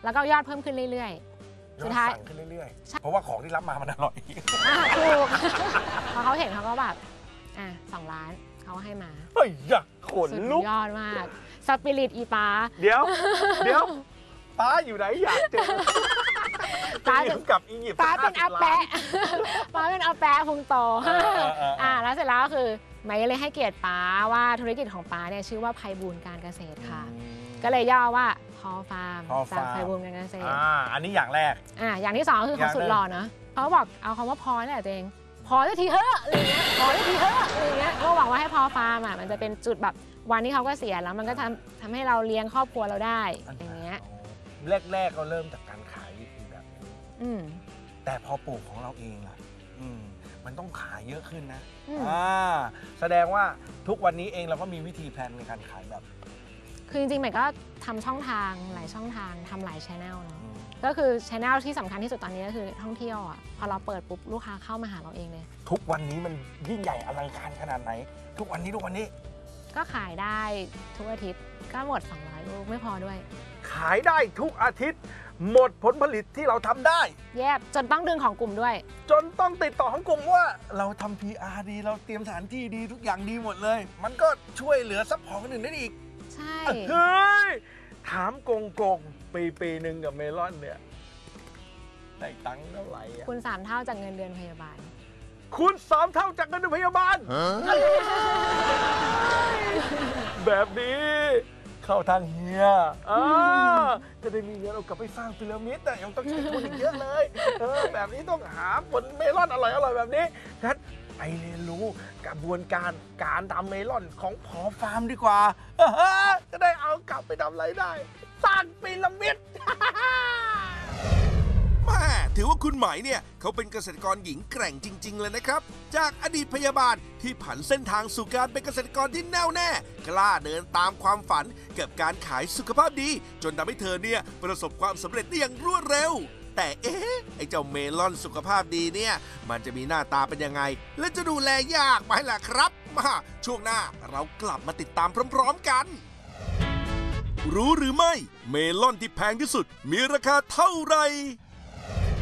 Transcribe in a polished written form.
แล้วก็ยอดเพิ่มขึ้นเรื่อยๆสุดท้ายสั่งขึ้นเรื่อยๆเพราะว่าของที่รับมามันอร่อยถูกพอเขาเห็นเขาก็แบบ2 ล้านเขาให้มาเฮ้ยอยากขนลุกสุดยอดมากสปิริตอีป้าเดี๋ยวป้าอยู่ไหนอยากเจอป้ากับอียิปต์ป้าเป็นอาแปะป้าเป็นอาแปะพุงโตแล้วเสร็จแล้วก็คือไมค์เลยให้เกียรติป้าว่าธุรกิจของป้าเนี่ยชื่อว่าไพบูลย์การเกษตรค่ะก็เลยย่อว่าพอฟาร์มจากไพบูลย์การเกษตรอันนี้อย่างแรกอย่างที่2คือเขาสุดหล่อเนาะเขาบอกเอาคำว่าพอนี่แหละตัวเองพอได้ทีเถอะอะไรเงี้ยพอได้ทีเถอะอะไรเงี้ยก็หวังว่าให้พอฟาร์มมันจะเป็นจุดแบบวันที่เขาเกษียณแล้วมันก็ทำให้เราเลี้ยงครอบครัวเราได้อย่างเงี้ยแรกเขาเริ่มจากการขายวิธีแบบนี้แต่พอปลูกของเราเองล่ะมันต้องขายเยอะขึ้นนะแสดงว่าทุกวันนี้เองเราก็มีวิธีแพลนในการขายแบบคือจริงๆใหม่ก็ทำช่องทางหลายช่องทางทำหลายช anel เนาะก็คือช anel ที่สำคัญที่สุดตอนนี้ก็คือท่องเที่ยวพอเราเปิดปุ๊บลูกค้าเข้ามาหาเราเองเลยทุกวันนี้มันยิ่งใหญ่อลังการขนาดไหนทุกวันนี้ก็ขายได้ทุกอาทิตย์ก็หมด200 ลูกไม่พอด้วยขายได้ทุกอาทิตย์หมดผลผลิตที่เราทำได้แยบจนต้องดึงของกลุ่มด้วยจนต้องติดต่อของกลุ่มว่าเราทำ PR ดีเราเตรียมสถานที่ดีทุกอย่างดีหมดเลยมันก็ช่วยเหลือซัพพอร์ตคนอื่นได้อีกใช่เฮ้ยถามโกงปีหนึ่งกับเมลอนเนี่ยได้ตังค์เท่าไหร่คุณ3 เท่าจากเงินเดือนพยาบาลคุณ3 เท่าจากเงินเดือนพยาบาลแบบนี้เข้าทางเฮียจะได้มีเงินเอากลับไปสร้างพีระมิดแต่ยังต้องใช้ทุนอีกเยอะเลยแบบนี้ต้องหาผลเมลอนอร่อยแบบนี้งั้นไปเรียนรู้กระบวนการทำเมลอนของพอฟาร์มดีกว่าจะได้เอากลับไปทำอะไรได้สร้างพีระมิดถือว่าคุณไหมเนี่ยเขาเป็นเกษตรกรหญิงแกร่งจริงๆเลยนะครับจากอดีตพยาบาลที่ผันเส้นทางสู่การเป็นเกษตรกรที่แน่วแน่กล้าเดินตามความฝันกับการขายสุขภาพดีจนทำให้เธอเนี่ยประสบความสำเร็จได้อย่างรวดเร็วแต่ไอ้เจ้าเมลอนสุขภาพดีเนี่ยมันจะมีหน้าตาเป็นยังไงและจะดูแลยากไหมล่ะครับมาช่วงหน้าเรากลับมาติดตามพร้อมๆกันรู้หรือไม่เมลอนที่แพงที่สุดมีราคาเท่าไหร่